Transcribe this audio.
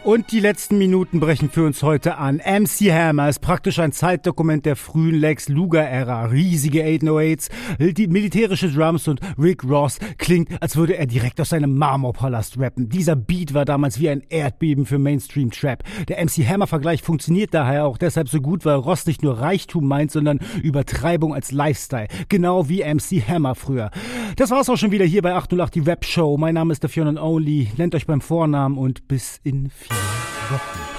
Und die letzten Minuten brechen für uns heute an. MC Hammer ist praktisch ein Zeitdokument der frühen Lex Luger-Ära. Riesige 808s, die militärische Drums und Rick Ross klingt, als würde er direkt aus seinem Marmorpalast rappen. Dieser Beat war damals wie ein Erdbeben für Mainstream-Trap. Der MC Hammer-Vergleich funktioniert daher auch deshalb so gut, weil Ross nicht nur Reichtum meint, sondern Übertreibung als Lifestyle. Genau wie MC Hammer früher. Das war's auch schon wieder hier bei 808, die Rap-Show. Mein Name ist der One and Only. Nennt euch beim Vornamen und bis in 4 Wochen.